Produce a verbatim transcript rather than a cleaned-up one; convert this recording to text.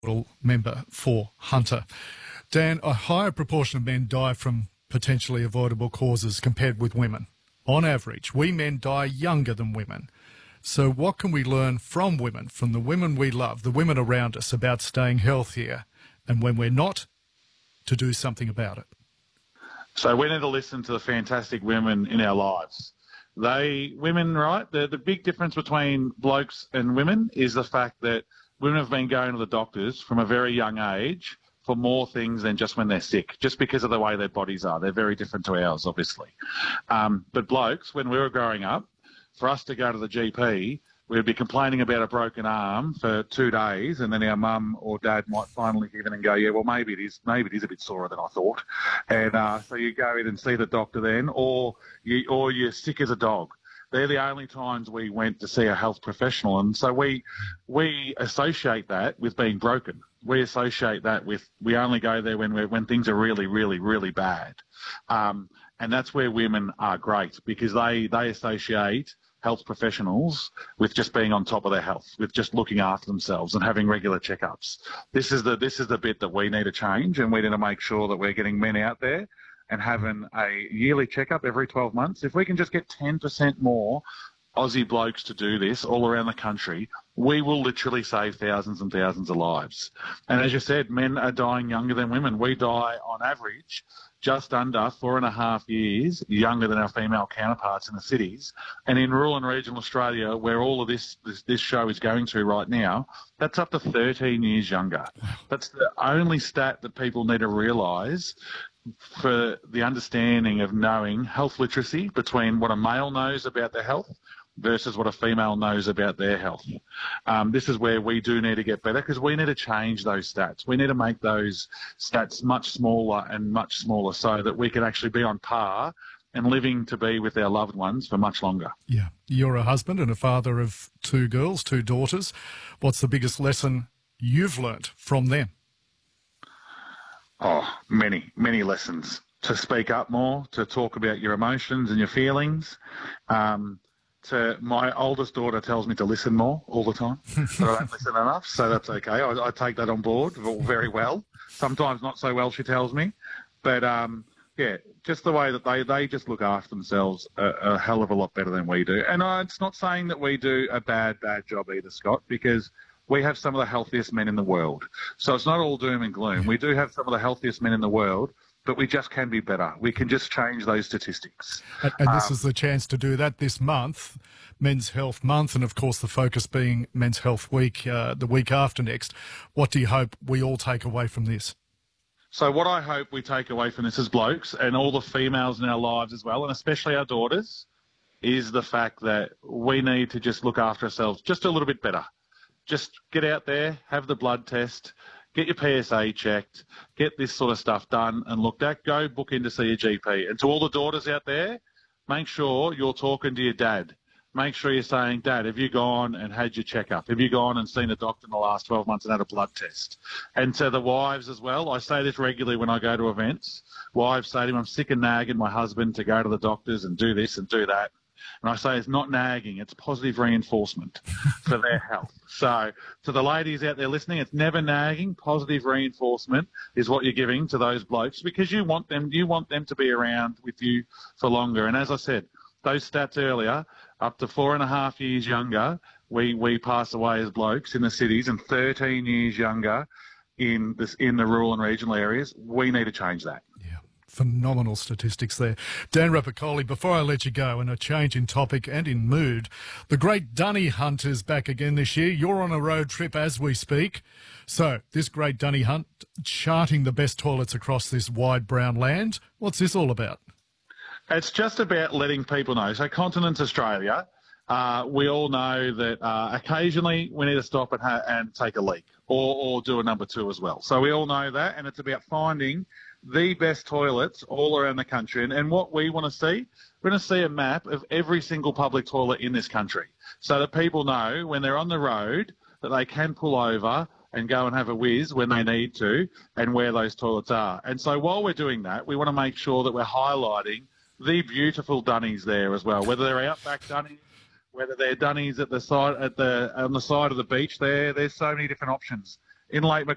member for Hunter. Dan, a higher proportion of men die from potentially avoidable causes compared with women. On average, we men die younger than women. So what can we learn from women, from the women we love, the women around us, about staying healthier, and when we're not, to do something about it? So we need to listen to the fantastic women in our lives. They, women, right, the, the big difference between blokes and women is the fact that women have been going to the doctors from a very young age for more things than just when they're sick, just because of the way their bodies are. They're very different to ours, obviously. Um, but blokes, when we were growing up, for us to go to the G P, we'd be complaining about a broken arm for two days, and then our mum or dad might finally give in and go, yeah, well, maybe it is maybe it is a bit sorer than I thought. And uh, so you go in and see the doctor then, or, you, or you're sick as a dog. They're the only times we went to see a health professional. And so we we associate that with being broken. We associate that with we only go there when we're, when things are really, really, really bad. Um, and that's where women are great, because they, they associate health professionals with just being on top of their health, with just looking after themselves and having regular checkups. This is the this is the bit that we need to change, and we need to make sure that we're getting men out there and having a yearly checkup every twelve months. If we can just get ten percent more Aussie blokes to do this all around the country, we will literally save thousands and thousands of lives. And as you said, men are dying younger than women. We die on average just under four and a half years younger than our female counterparts in the cities. And in rural and regional Australia, where all of this, this, this show is going to right now, that's up to thirteen years younger. That's the only stat that people need to realise for the understanding of knowing health literacy between what a male knows about their health versus what a female knows about their health. Um, this is where we do need to get better, because we need to change those stats. We need to make those stats much smaller and much smaller so that we can actually be on par and living to be with our loved ones for much longer. Yeah. You're a husband and a father of two girls, two daughters. What's the biggest lesson you've learnt from them? Oh, many, many lessons. To speak up more, to talk about your emotions and your feelings. Um, to my oldest daughter tells me to listen more all the time, but I don't listen enough, so that's okay. I, I take that on board very well. Sometimes not so well, she tells me. But, um, yeah, just the way that they, they just look after themselves a, a hell of a lot better than we do. And uh, it's not saying that we do a bad, bad job either, Scott, because we have some of the healthiest men in the world. So it's not all doom and gloom. We do have some of the healthiest men in the world, but we just can be better. We can just change those statistics. And, and this um, is the chance to do that this month, Men's Health Month, and of course the focus being Men's Health Week, uh, the week after next. What do you hope we all take away from this? So what I hope we take away from this as blokes, and all the females in our lives as well, and especially our daughters, is the fact that we need to just look after ourselves just a little bit better. Just get out there, have the blood test, get your P S A checked, get this sort of stuff done and looked at. Go book in to see your G P. And to all the daughters out there, make sure you're talking to your dad. Make sure you're saying, Dad, have you gone and had your checkup? Have you gone and seen a doctor in the last twelve months and had a blood test? And to the wives as well, I say this regularly when I go to events. Wives say to me, I'm sick of nagging my husband to go to the doctors and do this and do that. And I say it's not nagging, it's positive reinforcement for their health. So to the ladies out there listening, it's never nagging. Positive reinforcement is what you're giving to those blokes, because you want them, you want them to be around with you for longer. And as I said, those stats earlier, up to four and a half years younger, we, we pass away as blokes in the cities, and thirteen years younger in this in the rural and regional areas. We need to change that. Yeah. Phenomenal statistics there. Dan Rapopoli, before I let you go, and a change in topic and in mood, the Great Dunny Hunt is back again this year. You're on a road trip as we speak. So, this Great Dunny Hunt, charting the best toilets across this wide brown land. What's this all about? It's just about letting people know. So, Continent Australia, uh, we all know that uh, occasionally we need to stop and, ha- and take a leak, or, or do a number two as well. So, we all know that, and it's about finding the best toilets all around the country. And, and what we want to see, we're going to see a map of every single public toilet in this country, so that people know when they're on the road that they can pull over and go and have a whiz when they need to, and where those toilets are. And so while we're doing that, we want to make sure that we're highlighting the beautiful dunnies there as well, whether they're outback dunnies, whether they're dunnies at the side, at the on the side of the beach there. There's so many different options. In Lake